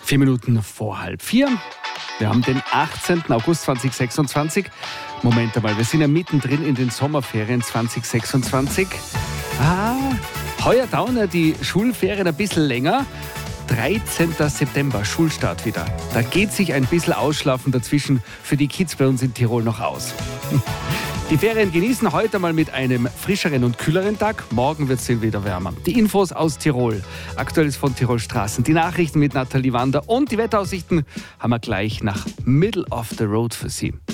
4 Minuten vor 3:30. Wir haben den 18. August 2026. Moment einmal, wir sind ja mittendrin in den Sommerferien 2026. Heuer dauern ja die Schulferien ein bisschen länger. 13. September, Schulstart wieder. Da geht sich ein bisschen Ausschlafen dazwischen für die Kids bei uns in Tirol noch aus. Die Ferien genießen heute mal mit einem frischeren und kühleren Tag. Morgen wird es wieder wärmer. Die Infos aus Tirol. Aktuelles von Tirol Straßen. Die Nachrichten mit Nathalie Wander und die Wetteraussichten haben wir gleich nach Middle of the Road für Sie.